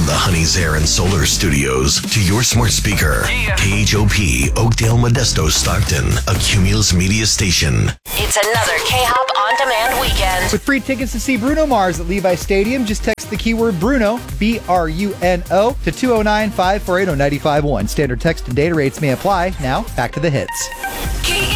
the Honey's Air and Solar Studios to your smart speaker. KHOP, Oakdale, Modesto, Stockton, a Cumulus Media station. It's another K-Hop On Demand weekend. With free tickets to see Bruno Mars at Levi Stadium, just text the keyword Bruno, B-R-U-N-O, to 209-548-0951. Standard text and data rates may apply. Now, back to the hits.